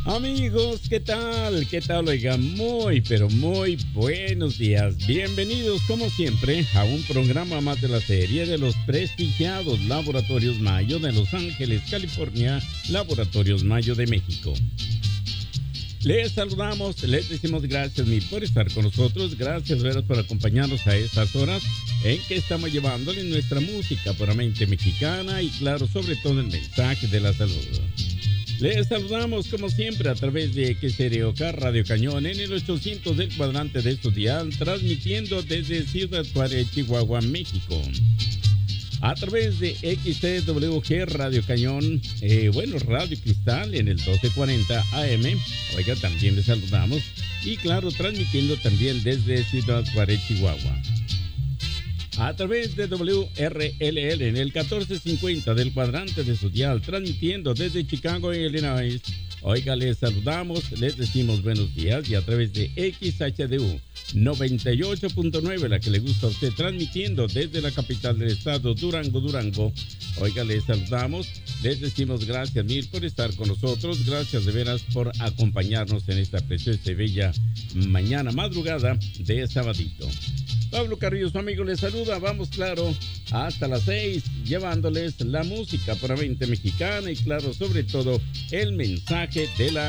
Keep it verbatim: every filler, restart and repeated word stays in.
Amigos, ¿qué tal? ¿Qué tal? Oiga, muy, pero muy buenos días. Bienvenidos, como siempre, a un programa más de la serie de los prestigiados Laboratorios Mayo de Los Ángeles, California, Laboratorios Mayo de México. Les saludamos, les decimos gracias mil por estar con nosotros, gracias veras por acompañarnos a estas horas en que estamos llevándole nuestra música puramente mexicana y claro, sobre todo el mensaje de la salud. Les saludamos como siempre a través de X R O K Radio Cañón en el ochocientos del cuadrante de Estudial, transmitiendo desde Ciudad Juárez, Chihuahua, México. A través de X T W G Radio Cañón, eh, bueno, Radio Cristal en el doce cuarenta A M. Oiga, también les saludamos. Y claro, transmitiendo también desde Ciudad Juárez, Chihuahua. A través de W R L L en el catorce cincuenta del cuadrante de su dial, transmitiendo desde Chicago, Illinois. Oiga, les saludamos, les decimos buenos días y a través de X H D U noventa y ocho punto nueve, la que le gusta a usted, transmitiendo desde la capital del estado, Durango, Durango. Oiga, les saludamos, les decimos gracias mil por estar con nosotros, gracias de veras por acompañarnos en esta preciosa y bella mañana, madrugada de sabadito. Pablo Carrillo, su amigo, les saluda. Vamos, claro, hasta las seis, llevándoles la música puramente mexicana y, claro, sobre todo, el mensaje de la